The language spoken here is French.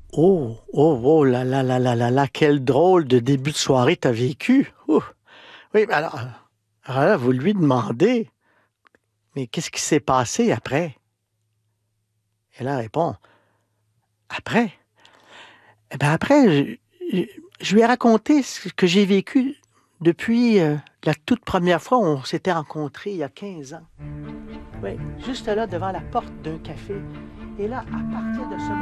Oh là là là là là là, quel drôle de début de soirée t'as vécu. Ouh. Oui, mais alors là, vous lui demandez, mais qu'est-ce qui s'est passé après? Et là, elle répond, après? Eh ben après, je, je lui ai raconté ce que j'ai vécu depuis la toute première fois où on s'était rencontrés il y a 15 ans. Oui, juste là, devant la porte d'un café. Et là, à partir de ce